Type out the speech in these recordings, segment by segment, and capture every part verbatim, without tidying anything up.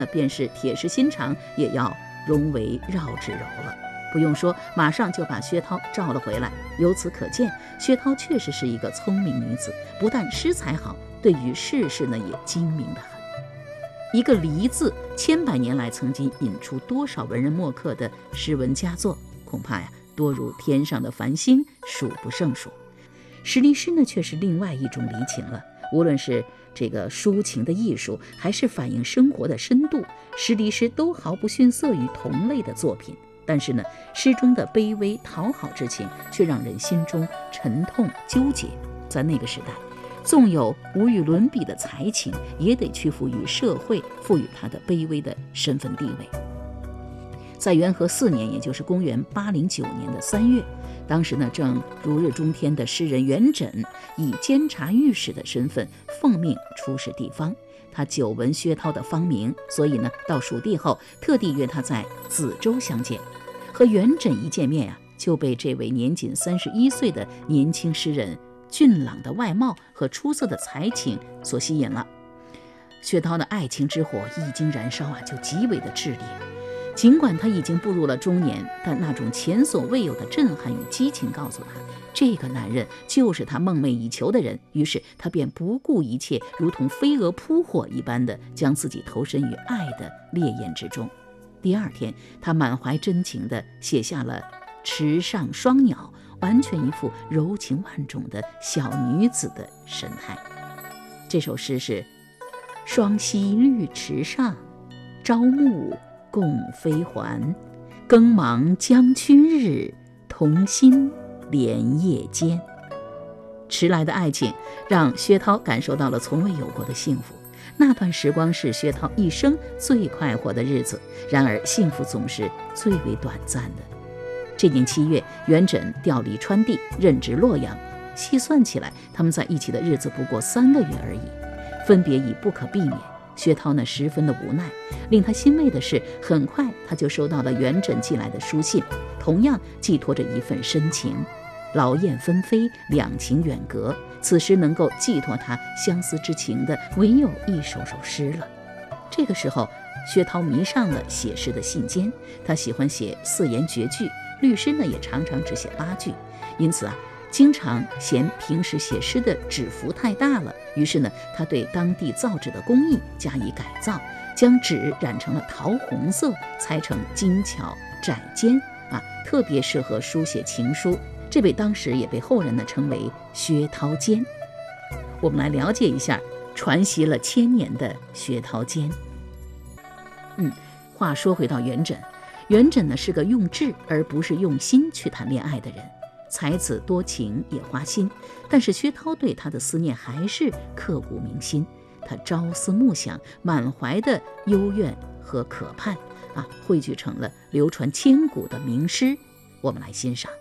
那便是铁石心肠，也要融为绕指柔了。不用说，马上就把薛涛召了回来。由此可见，薛涛确实是一个聪明女子，不但诗才好，对于世事呢也精明得很。一个离字，千百年来曾经引出多少文人墨客的诗文佳作，恐怕呀多如天上的繁星，数不胜数。石离诗呢却是另外一种离情了，无论是这个抒情的艺术，还是反映生活的深度，石离诗都毫不逊色于同类的作品。但是呢，诗中的卑微讨好之情却让人心中沉痛纠结。在那个时代，纵有无与伦比的才情，也得屈服于社会赋予他的卑微的身份地位。在元和四年，也就是公元八零九年的三月，当时呢正如日中天的诗人元稹，以监察御史的身份奉命出使地方。他久闻薛涛的芳名，所以呢到蜀地后，特地约他在梓州相见。和元稹一见面啊，就被这位年仅三十一岁的年轻诗人俊朗的外貌和出色的才情所吸引了。薛涛的爱情之火一经燃烧啊，就极为的炽烈。尽管他已经步入了中年，但那种前所未有的震撼与激情告诉他，这个男人就是他梦寐以求的人。于是他便不顾一切，如同飞蛾扑火一般的将自己投身于爱的烈焰之中。第二天，他满怀真情地写下了池上双鸟，完全一副柔情万种的小女子的神态。这首诗是：双溪绿池上，朝暮共飞还。更忙将去日，同心连夜间。迟来的爱情让薛涛感受到了从未有过的幸福。那段时光是薛涛一生最快活的日子，然而幸福总是最为短暂的。这年七月，元稹调离川地，任职洛阳。细算起来，他们在一起的日子不过三个月而已，分别已不可避免。薛涛呢，十分的无奈。令他欣慰的是，很快他就收到了元稹寄来的书信，同样寄托着一份深情。劳燕分飞，两情远隔，此时能够寄托他相思之情的，唯有一首首诗了。这个时候，薛涛迷上了写诗的信笺，他喜欢写四言绝句，律诗呢也常常只写八句，因此啊，经常嫌平时写诗的纸幅太大了，于是呢，他对当地造纸的工艺加以改造，将纸染成了桃红色，裁成精巧窄尖啊，特别适合书写情书。这位当时也被后人呢称为薛涛笺。我们来了解一下传习了千年的薛涛笺。嗯，话说回到元稹，元稹呢是个用智而不是用心去谈恋爱的人，才子多情也花心，但是薛涛对他的思念还是刻骨铭心。他朝思暮想，满怀的幽怨和渴盼啊，汇聚成了流传千古的名诗。我们来欣赏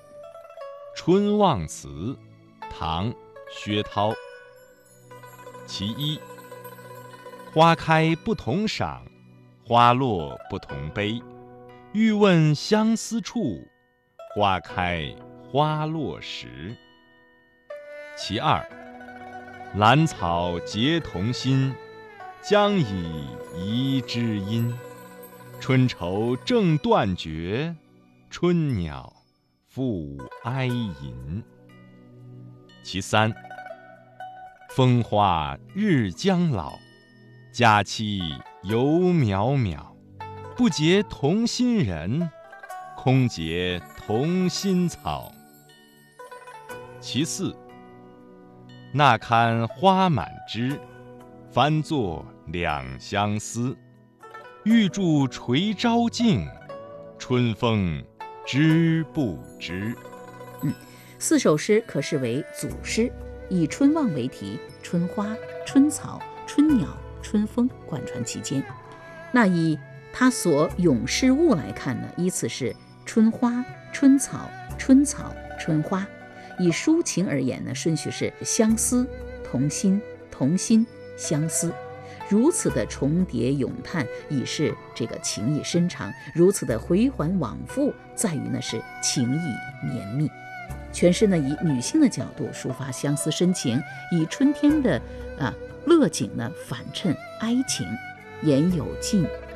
《春望词》，唐·薛涛。其一，花开不同赏，花落不同悲。欲问相思处，花开花落时。其二，兰草结同心，将以遗知音。春愁正断绝，春鸟复哀吟。其三，风花日将老，佳期犹渺渺。不结同心人，空结同心草。其四，那堪花满枝，翻作两相思。欲助垂朝镜，春风知不知。 嗯，四首诗可视为组诗，以春望为题，春花、春草、春鸟、春风贯穿其间。那以他所咏诗物来看呢，依次是春花、春草、春草、春花。以抒情而言呢，顺序是相思、同心、同心、相思。如此的重叠咏叹，已是这个情意深长；如此的回环往复，在于呢是情意绵密。全诗呢以女性的角度抒发相思深情，以春天的啊乐景呢反衬哀情。言有尽